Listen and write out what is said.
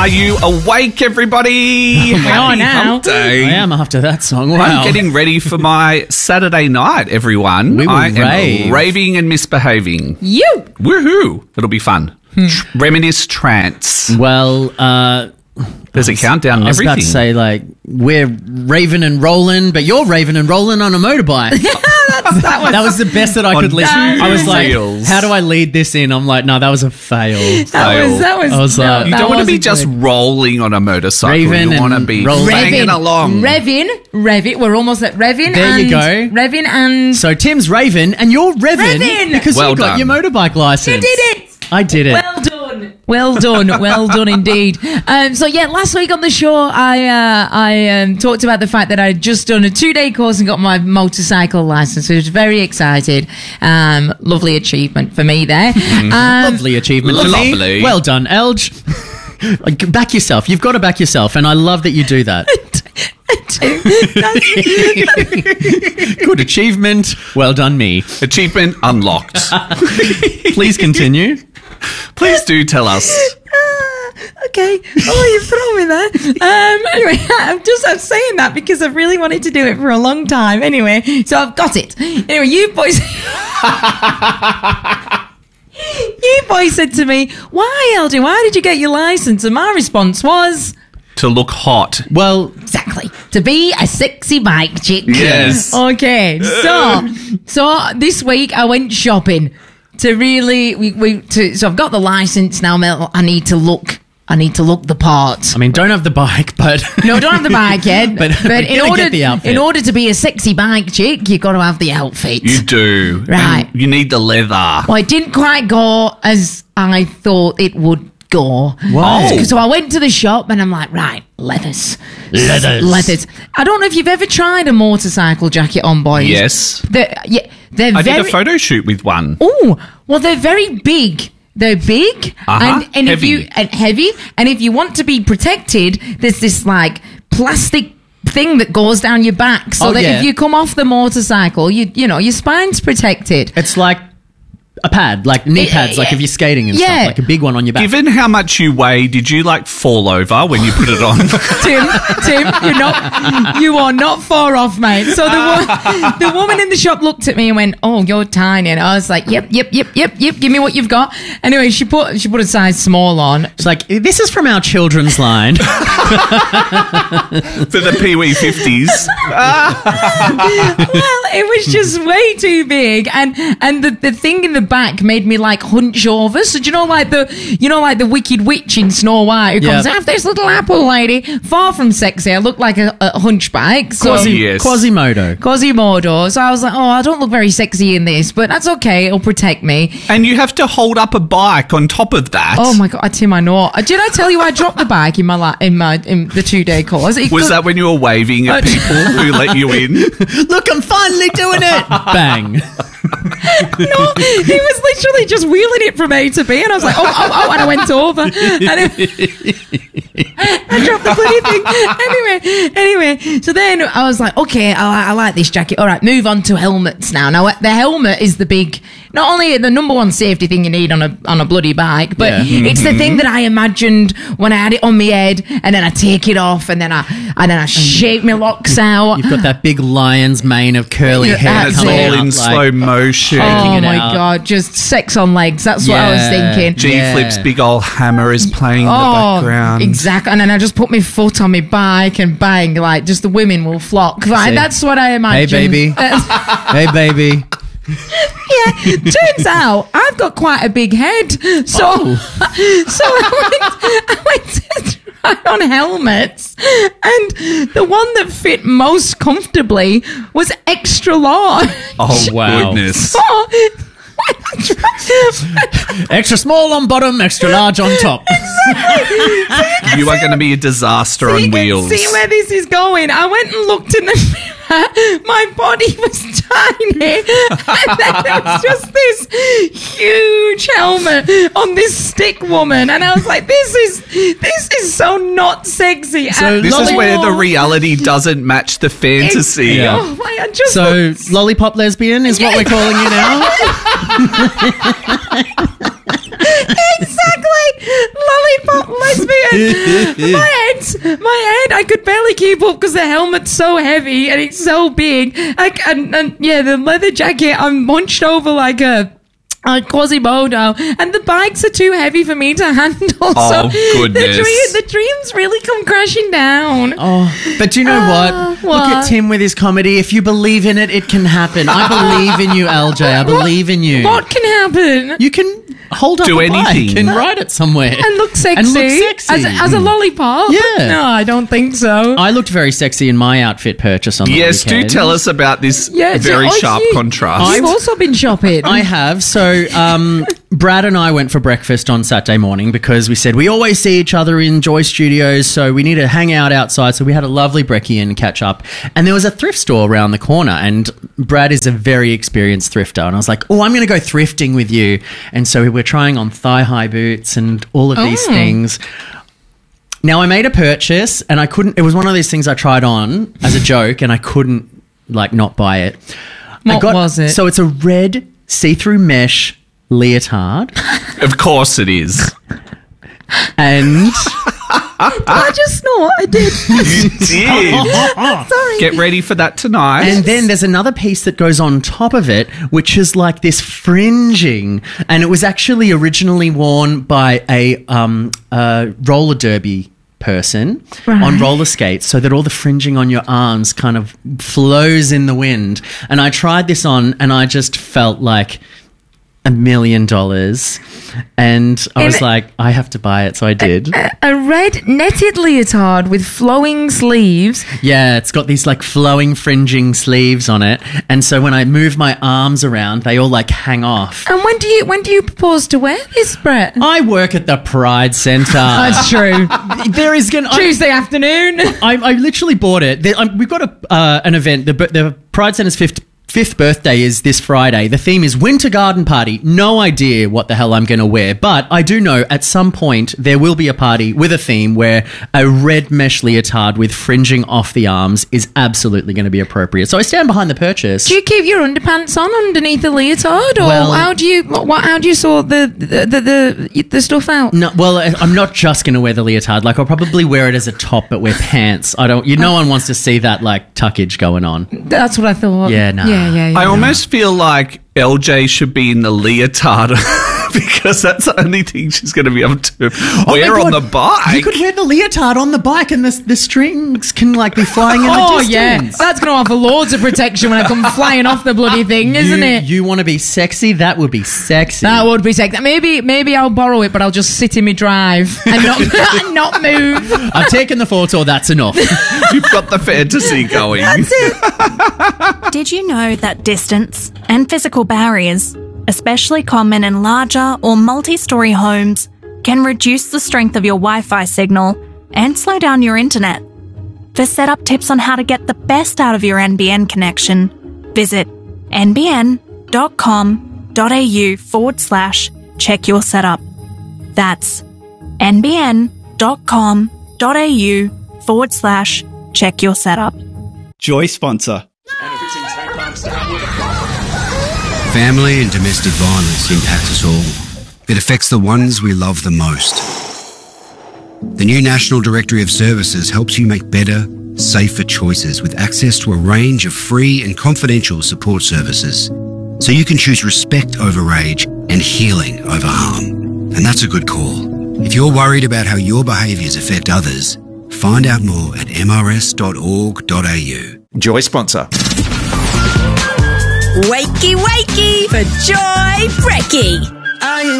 Are you awake, everybody? Happy now. Hump Day. I am after that song. Wow. I'm getting ready for my Saturday night, everyone. We will I rave. am raving and misbehaving. You. Woohoo! It'll be fun. Reminisce trance. Well, There's a countdown and I was everything. about to say, like, we're raving and rolling, but you're raving and rolling on a motorbike. That was the best that I could listen. I was like, wheels. how do I lead this in? I'm like, no, that was a fail. That was like, you don't want to be just rolling on a motorcycle. Raving You want to and be rolling. banging along. Revving. We're almost at revving. There you and go. Revving and... So Tim's raving and you're revving Revving! because Well you got done. your motorbike license. You did it! I did it. Well done. Well done. Well done indeed. So yeah, last week on the show, I talked about the fact that I'd just done a 2-day course and got my motorcycle license. So I was very excited. Lovely achievement for me there. Lovely achievement for me. Lovely. Well done, Elge. Back yourself. You've got to back yourself, and I love that you do that. Good achievement. Well done, me. Achievement unlocked. Please continue. Please do tell us. Okay. Oh, you've thrown me there. Anyway, I'm saying that because I've really wanted to do it for a long time. Anyway, so I've got it. Anyway, you boys... You boys said to me, why, LJ, why did you get your license? And my response was... To look hot. Well, Exactly. To be a sexy bike chick. Yes. Okay. So this week I went shopping to really so I've got the license now. I need to look the part. I mean, don't have the bike, but... No, don't have the bike yet. But get the outfit. in order to be a sexy bike chick, you've got to have the outfit. You do. Right. And you need the leather. Well, it didn't quite go as I thought it would go. Why? So I went to the shop and I'm like, right, leathers. I don't know if you've ever tried a motorcycle jacket on, boys. Yes. They're I very... did a photo shoot with one. Oh, well, they're very big. They're big and if Heavy. you and heavy, and if you want to be protected, there's this like plastic thing that goes down your back, so Oh, that yeah. if you come off the motorcycle, you know your spine's protected. It's like a pad, like knee pads, like if you're skating and Yeah. stuff, like a big one on your back. Given how much you weigh, did you like fall over when you put it on? Tim, you are not far off, mate. So the woman in the shop looked at me and went, "Oh, you're tiny," and I was like, "Yep. Give me what you've got." Anyway, she put a size small on. It's like, this is from our children's line. For the Pee-wee 50s. Well, it was just way too big, and the thing in the back made me like hunch over. So do you know like the Wicked Witch in Snow White who comes Yeah. out, this little apple lady, far from sexy. I look like a hunchback. So Yes. Quasimodo. Quasimodo. So I was like, oh, I don't look very sexy in this, but that's okay. It'll protect me. And you have to hold up a bike on top of that. Oh my god, Tim, I know. Did I tell you I dropped the bike in the 2-day course? Was that when you were waving at people who let you in? Look, I'm finally doing it. Bang. No, he was literally just wheeling it from A to B, and I was like, oh, and I went over. And I dropped the bloody thing. Anyway, so then I was like, okay, I like this jacket. All right, move on to helmets now. Now, the helmet is the big, not only the number one safety thing you need on a bloody bike, but Yeah. it's the thing that I imagined when I had it on my head, and then I take it off, and then I shake my locks out. You've got that big lion's mane of curly Yeah, hair It's that's coming it. all out, in like- slow motion. Oh it my out. god, just sex on legs. That's what I was Yeah. thinking. G-Flip's big old hammer is playing in the background. Exactly. And then I just put my foot on my bike and bang, like just the women will flock. Right, See. that's what I Hey, imagined. baby. Hey, baby. Yeah. Turns out I've got quite a big head, so I went to try on helmets, and the one that fit most comfortably was extra large. Oh, Wow. goodness. Extra small on bottom, extra large on top. You are going to be a disaster You on can wheels. see where this is going. I went and looked in the mirror. My body was tiny, and then there was just this huge helmet on this stick woman, and I was like, "This is so not sexy." So This is all. where the reality doesn't match the fantasy. Yeah. Oh my! I just So, lollipop lesbian is what we're calling you now? exactly lollipop lesbian. my head, I could barely keep up because the helmet's so heavy and it's so big. And the leather jacket, I'm hunched over like a Quasimodo, and the bikes are too heavy for me to handle. Oh, so goodness. The dreams really come crashing down. Oh, but do you know what? What? Look at Tim with his comedy. If you believe in it, it can happen. I believe in you, LJ. I believe in you. What can happen? You can hold up Do a bike anything. and ride it somewhere. And look sexy. And look sexy. As a lollipop? Yeah. No, I don't think so. I looked very sexy in my outfit purchase on the Yes, weekend. do tell us about this Yeah, very so- sharp you- contrast. You've also been shopping. I have. So, Brad and I went for breakfast on Saturday morning because we said we always see each other in Joy Studios, so we need to hang out outside. So we had a lovely brekkie and catch up. And there was a thrift store around the corner, and Brad is a very experienced thrifter. And I was like, oh, I'm going to go thrifting with you. And so we were trying on thigh-high boots and all of these things. Now, I made a purchase, and I couldn't... It was one of these things I tried on as a joke, and I couldn't, not buy it. What was it? So it's a red see-through mesh leotard, Of course it is. and I just know what I did. You did. Sorry. Get ready for that tonight. and then there's another piece that goes on top of it, which is like this fringing, and it was actually originally worn by a roller derby person on roller skates, so that all the fringing on your arms kind of flows in the wind. And I tried this on, and I just felt like $1 million, and I was like, I have to buy it, so I did. A red netted leotard with flowing sleeves. Yeah, it's got these like flowing fringing sleeves on it, and so when I move my arms around, they all like hang off. And when do you propose to wear this, Brett? I work at the Pride Centre. That's true. There is going Tuesday afternoon. I literally bought it. We've got an event. The Pride Centre's fifth birthday is this Friday. The theme is Winter Garden Party. No idea what the hell I'm going to wear, but I do know at some point there will be a party with a theme where a red mesh leotard with fringing off the arms is absolutely going to be appropriate. So I stand behind the purchase. Do you keep your underpants on underneath the leotard, or Well- how do you sort the stuff out? No, well, I'm not just going to wear the leotard. Like, I'll probably wear it as a top, but wear pants. No one wants to see that like tuckage going on. That's what I thought. Yeah, no. Yeah. I almost feel like LJ should be in the leotard because that's the only thing she's going to be able to wear on the bike. You could wear the leotard on the bike, and the strings can like be flying in the Oh distance. yeah, that's going to offer loads of protection when I come flying off the bloody thing, isn't it? You want to be sexy? That would be sexy. That would be sexy. Maybe I'll borrow it, but I'll just sit in my drive and not move. I've taken the photo. That's enough. You've got the fantasy going. That's it. Did you know that distance and physical barriers, especially common in larger or multi-story homes, can reduce the strength of your Wi-Fi signal and slow down your internet? For setup tips on how to get the best out of your NBN connection, visit nbn.com.au/check your setup. That's nbn.com.au/check your setup. Joy sponsor. Family and domestic violence impacts us all. It affects the ones we love the most. The new National Directory of Services helps you make better, safer choices with access to a range of free and confidential support services, so you can choose respect over rage and healing over harm. And that's a good call. If you're worried about how your behaviours affect others, find out more at mrs.org.au. Joy sponsor. Wakey, wakey for Joy Brekkie.